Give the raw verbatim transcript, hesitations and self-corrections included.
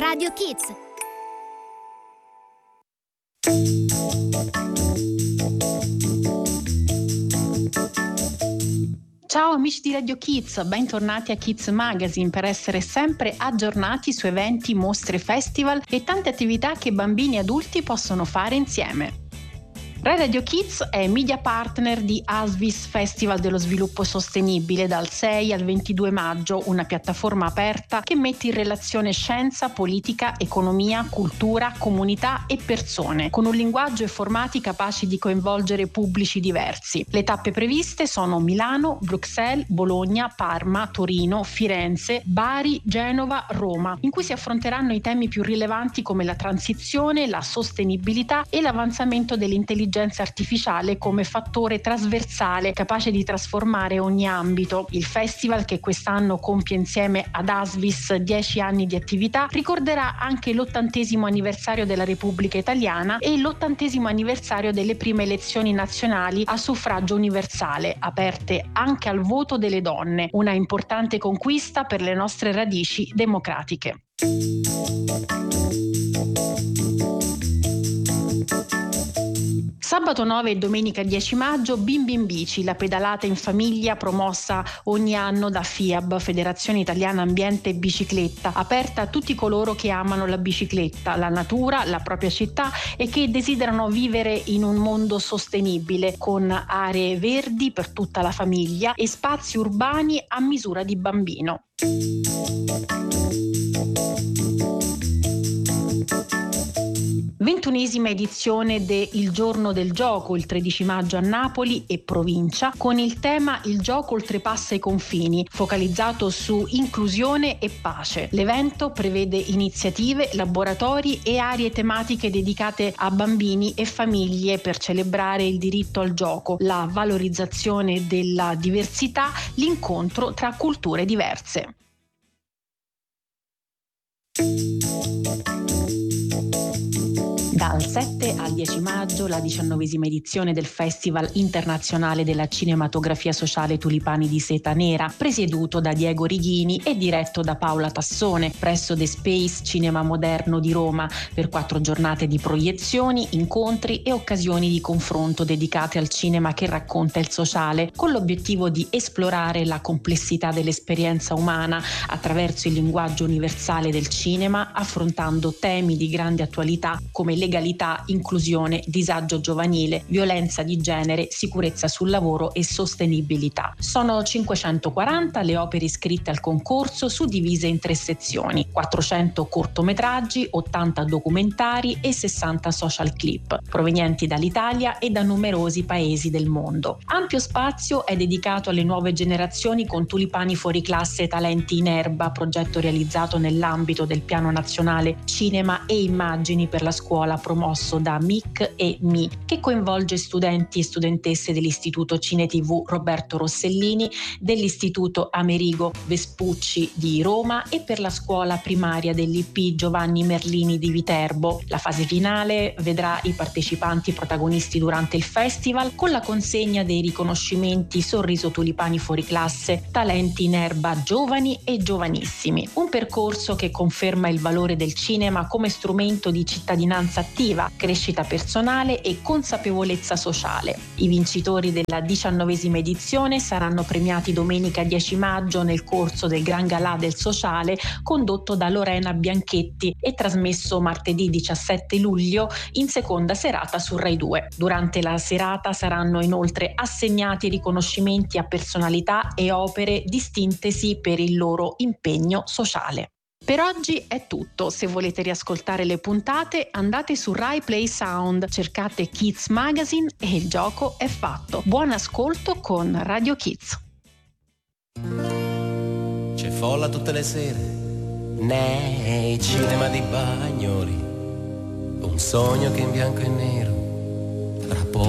Radio Kids. Ciao amici di Radio Kids, bentornati a Kids Magazine per essere sempre aggiornati su eventi, mostre, festival e tante attività che bambini e adulti possono fare insieme. Rai Radio Kids è media partner di ASVIS Festival dello Sviluppo Sostenibile dal sei al ventidue maggio, una piattaforma aperta che mette in relazione scienza, politica, economia, cultura, comunità e persone, con un linguaggio e formati capaci di coinvolgere pubblici diversi. Le tappe previste sono Milano, Bruxelles, Bologna, Parma, Torino, Firenze, Bari, Genova, Roma, in cui si affronteranno i temi più rilevanti come la transizione, la sostenibilità e l'avanzamento dell'intelligenza artificiale come fattore trasversale capace di trasformare ogni ambito. Il festival, che quest'anno compie insieme ad ASVIS dieci anni di attività, ricorderà anche l'ottantesimo anniversario della Repubblica Italiana e l'ottantesimo anniversario delle prime elezioni nazionali a suffragio universale, aperte anche al voto delle donne, una importante conquista per le nostre radici democratiche. Sabato nove e domenica dieci maggio Bimbi in Bici, la pedalata in famiglia promossa ogni anno da FIAB, Federazione Italiana Ambiente e Bicicletta, aperta a tutti coloro che amano la bicicletta, la natura, la propria città e che desiderano vivere in un mondo sostenibile, con aree verdi per tutta la famiglia e spazi urbani a misura di bambino. ventunesima edizione de Il Giorno del Gioco, il tredici maggio a Napoli e provincia, con il tema Il gioco oltrepassa i confini, focalizzato su inclusione e pace. L'evento prevede iniziative, laboratori e aree tematiche dedicate a bambini e famiglie per celebrare il diritto al gioco, la valorizzazione della diversità, l'incontro tra culture diverse. Dal sette al dieci maggio la diciannovesima edizione del Festival Internazionale della Cinematografia Sociale Tulipani di Seta Nera, presieduto da Diego Righini e diretto da Paola Tassone, presso The Space Cinema Moderno di Roma, per quattro giornate di proiezioni, incontri e occasioni di confronto dedicate al cinema che racconta il sociale, con l'obiettivo di esplorare la complessità dell'esperienza umana attraverso il linguaggio universale del cinema, affrontando temi di grande attualità come legalità, inclusione, disagio giovanile, violenza di genere, sicurezza sul lavoro e sostenibilità. Sono cinquecentoquaranta le opere iscritte al concorso, suddivise in tre sezioni: quattrocento cortometraggi, ottanta documentari e sessanta social clip, provenienti dall'Italia e da numerosi paesi del mondo. Ampio spazio è dedicato alle nuove generazioni con Tulipani fuori classe Talenti in Erba, progetto realizzato nell'ambito del Piano Nazionale Cinema e Immagini per la scuola, promosso da M I C e M I, che coinvolge studenti e studentesse dell'Istituto Cine T V Roberto Rossellini, dell'Istituto Amerigo Vespucci di Roma e per la scuola primaria dell'I P Giovanni Merlini di Viterbo. La fase finale vedrà i partecipanti protagonisti durante il festival, con la consegna dei riconoscimenti Sorriso Tulipani fuori classe Talenti in Erba giovani e giovanissimi, un percorso che conferma il valore del cinema come strumento di cittadinanza attiva, crescita personale e consapevolezza sociale. I vincitori della diciannovesima edizione saranno premiati domenica dieci maggio nel corso del Gran Galà del Sociale, condotto da Lorena Bianchetti e trasmesso martedì diciassette luglio in seconda serata su Rai due. Durante la serata saranno inoltre assegnati riconoscimenti a personalità e opere distintesi per il loro impegno sociale. Per oggi è tutto. Se volete riascoltare le puntate, andate su Rai Play Sound, cercate Kids Magazine e il gioco è fatto. Buon ascolto con Radio Kids. C'è folla tutte le sere nei cinema di Bagnoli, un sogno che in bianco e nero tra poco